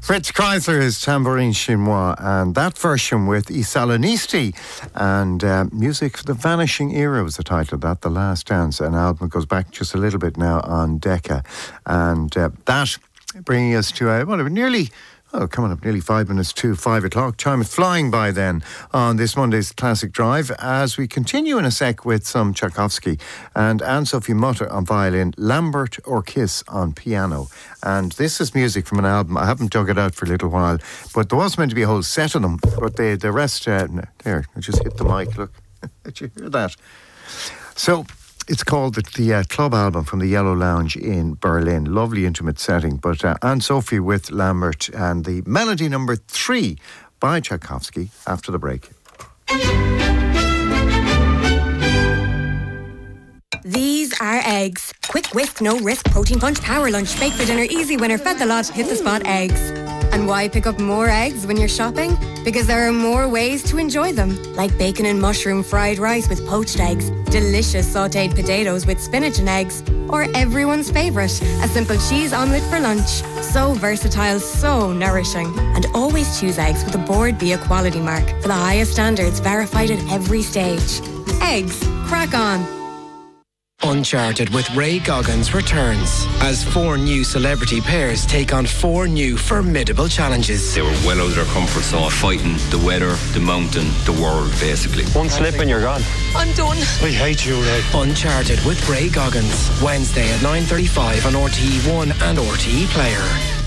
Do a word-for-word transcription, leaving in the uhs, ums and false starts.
Fritz Kreisler's Tambourine Chinois, and that version with I Salonisti, and uh, Music for the Vanishing Era was the title of that, The Last Dance, an album that goes back just a little bit now on Decca, and uh, that bringing us to uh, what, nearly Oh, coming up nearly five minutes to five o'clock. Time is flying by then on this Monday's Classic Drive as we continue in a sec with some Tchaikovsky and Anne-Sophie Mutter on violin, Lambert Orkiss on piano. And this is music from an album. I haven't dug it out for a little while, but there was meant to be a whole set of them, but they, the rest, uh, there, I just hit the mic, look. Did you hear that? So, it's called the, the uh, club album from the Yellow Lounge in Berlin. Lovely intimate setting. But uh, Anne-Sophie with Lambert and the melody number three by Tchaikovsky after the break. These are eggs. Quick whisk, no risk, protein punch, power lunch, bake for dinner, easy winner, fed the lot, hit the spot eggs. And why pick up more eggs when you're shopping? Because there are more ways to enjoy them. Like bacon and mushroom fried rice with poached eggs, delicious sautéed potatoes with spinach and eggs, or everyone's favourite, a simple cheese omelette for lunch. So versatile, so nourishing. And always choose eggs with a Board Bia quality mark for the highest standards, verified at every stage. Eggs, crack on. Uncharted with Ray Goggins returns as four new celebrity pairs take on four new formidable challenges. They were well out of their comfort zone, fighting the weather, the mountain, the world, basically. One slip and you're gone. I'm done. I hate you, Ray. Uncharted with Ray Goggins, Wednesday at nine thirty-five on R T E one and R T E Player.